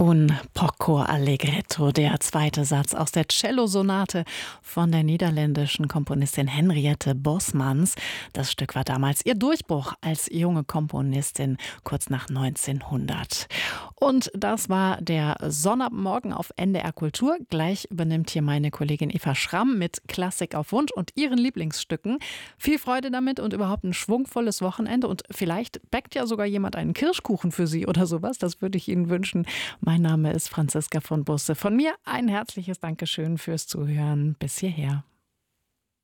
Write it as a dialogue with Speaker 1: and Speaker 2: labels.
Speaker 1: Un poco allegretto, der zweite Satz aus der Cellosonate von der niederländischen Komponistin Henriette Bosmans. Das Stück war damals ihr Durchbruch als junge Komponistin, kurz nach 1900. Und das war der Sonnabendmorgen auf NDR Kultur. Gleich übernimmt hier meine Kollegin Eva Schramm mit Klassik auf Wunsch und ihren Lieblingsstücken. Viel Freude damit und überhaupt ein schwungvolles Wochenende. Und vielleicht backt ja sogar jemand einen Kirschkuchen für Sie oder sowas. Das würde ich Ihnen wünschen. Mein Name ist Franziska von Busse. Von mir ein herzliches Dankeschön fürs Zuhören. Bis hierher.